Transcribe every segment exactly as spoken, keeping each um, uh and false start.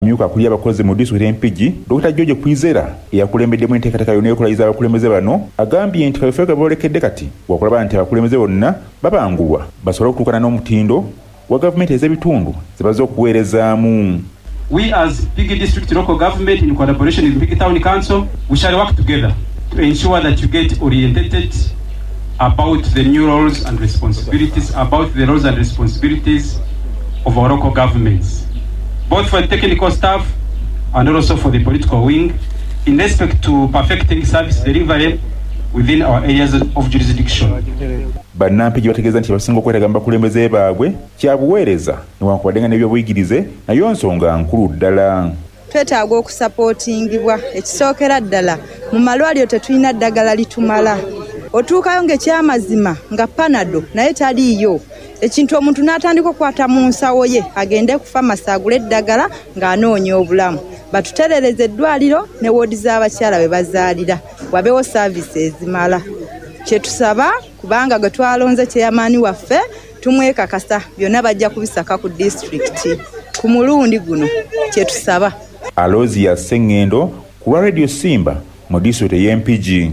myuka akulira abakozi mu disitulikiti y'e Mpigi Dokita George Kwizera eyakulembeddemu enteekateeka yonna y'okulayiza abakulembeze bano agambye nti kaweefube boolekedde kati wakulaba nti abakulembeze bonna babangulwa basobole okutuukana n'omutindo wa gavumenti ez'ebitundu ze bazze okuweerezaamu. We as Mpigi District Local Government in collaboration with Mpigi Town Council, we shall work together to ensure that you get orientated about the new roles and responsibilities, about the roles and responsibilities of our local governments, both for the technical staff and also for the political wing, in respect to perfecting service delivery within our areas of jurisdiction. Bannampigi bategeeza nti basinga okwetagamba bakulembeze baabwe kyabuweereza newankubadde nga n'ebyobuyigirize nayo nsonga nkulu ddala. Twetaaga okusapootingibwa ekisookera ddala mu malwaliro tetulina ddagala litumala. Otuukayo ng'ekyamazima nga panado naye taliiyo. Ekintu omuntu n'atandika okukwata mu nsawo ye agende ku famasi agule eddagala ng'anoonya obulamu. Batuterereza eddwaliro ne woodi z'abakyala bwe bazaalira wabeewo saavisi ezimala. Kye tusaba kubanga gwe twalonze kyeyamaani waffe tumwekakasa byonna bajja kubisaka ku disitulikiti ku mulundi guno kye tusaba. Alozia Sengendo ku Radio Simba mu disitulikiti y'e Mpigi.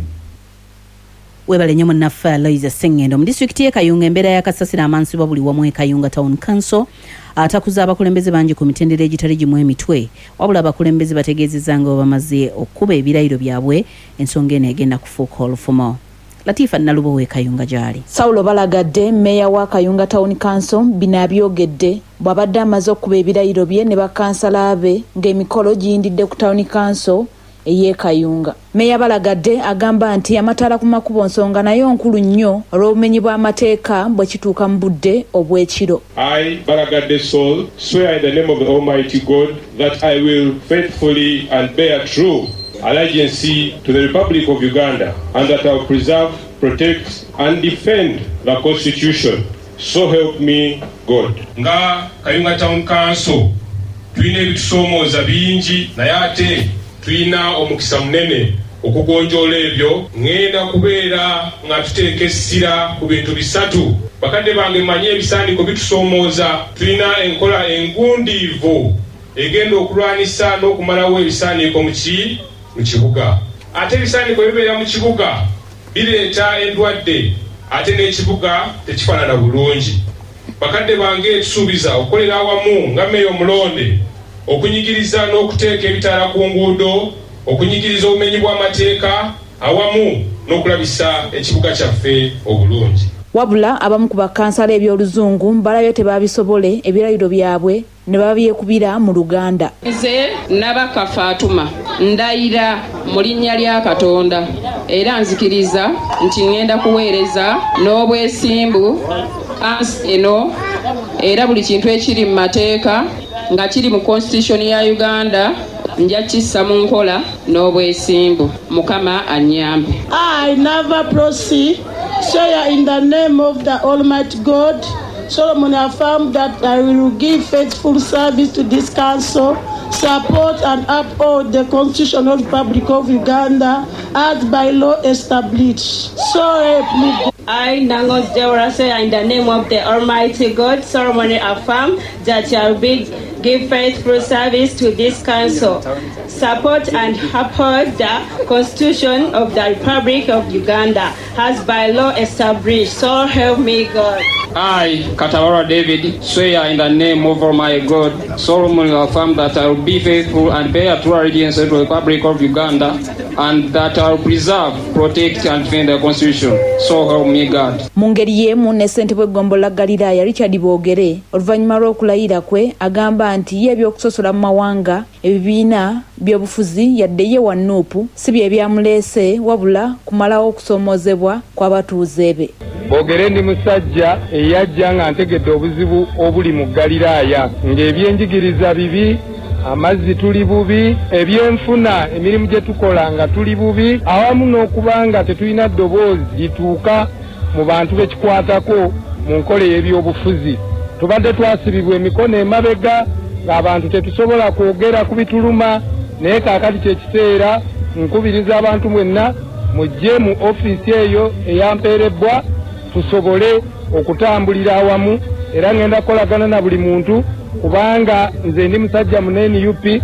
Webale nnyo munnaffe Aloysia Sengendo mu disitulikiti y'e Kayunga embeera ya kasasiro amansibwa buli wamu e Kayunga Town Council atakuza abakulembeze bangi ku mitendera egitali gimu emitwe wabula abakulembeze bategeezezza nga bamaze okuba ebirayiro byabwe ensonga eno egenda kufuuka olufumo. Latifa Nalubo we Kayunga gyali. Saulo Balagadde meya wa Kayunga Town Council bino abyogedde bw'abadde amaze okuba ebirayiro bye ne bakansala be ng'emikolo giyindidde ku Town Council eye Kayunga. Meya Balagadde agamba nti amataala ku makubo nsonga nayo nkulu nnyo olw'obumenyi bw'amateeka bwe kituuka mu budde obw'ekiro. I, Balagadde Saul, swear in the name of the Almighty God that I will faithfully and bear true allegiance to the Republic of Uganda and that I will preserve, protect and defend the Constitution. So help me God. Nga Kayunga Town Council tulina ebitusoomooza bingi naye ate tulina omukisa munene okugonjoola ebyo. Ngenda kubeera nga tuteeka essira ku bintu bisatu. Bakadde bange manye ebisaaniko bitusoomooza. Tulina enkola engundiivu egenda okulwanisa n'okumalawo ebisaaniko mu ki mu kibuga. Ate ebisaaniko bibeera mu kibuga bireeta endwadde ate n'ekibuga tekifaanana bulungi. Bakadde bange tusuubiza okukolera awamu nga meeya omulonde okunyigiriza n'okuteeka ebitaala ku nguudo, okunyigiriza obumenyi bw'amateeka awamu n'okulabisa ekibuga kyaffe obulungi. Wabula abamu ku bakansala eby'oluzungu balabye tebabisobole ebirayiro byabwe ne babyekubira mu Luganda. Nze Nabaka Fatuma ndayira mu linnya lya Katonda era nzikiriza nti ngenda kuweereza n'obwesimbu ansi eno era buli kintu ekiri mu mateeka nga kiri mu Constitution ya Uganda nja kissa mu nkola n'obwesimbu. Mukama anyambe. I never proceed. Swear in the name of the Almighty God, Solomon affirmed that I will give faithful service to this council, support and uphold the Constitutional Republic of Uganda as by law established. So help me. I, Nangos Deborah, say in the name of the Almighty God, solemnly affirm that I will be give faithful service to this council, support and uphold the Constitution of the Republic of Uganda as by law established. So help me God. I, Katawara David, swear in the name of my God, solemnly affirm that I will be faithful and bear true allegiance to the Republic of Uganda, and that I will preserve, protect and defend the Constitution. So help me God. Mu ngeri y'emu ne ssentebe w'eggombolola Galiraaya Richard Boogere oluvannyuma lw'okulayira kwe agamba nti ye ebyokusosola mu mawanga ebibiina by'obufuzi yadde ye wa Nuupu si bye byamuleese wabula kumalawo okusoomoozebwa kw'abatuuze be. Boogere ndi musajja eyajja nga ntegedde obuzibu obuli mu Galiraaya ng'ebyenjigiriza bibi, amazzi tuli bubi, ebyenfuna emirimu gye tukola nga tuli bubi, awamu n'okubanga tetulina ddoboozi lituuka mu bantu bekikwatako mu nkola y'ebyobufuzi. Tubadde twasibibwa emikono emabega ng'abantu tetusobola kwogera ku bituluma, naye kaakati kye kiseera nkubiriza abantu mwenna mujje mu ofiisi eyo eyampeerebbwa tusobole okutambulira awamu era ngenda kukolagana na buli muntu kubanga nze ndi musajja munene U P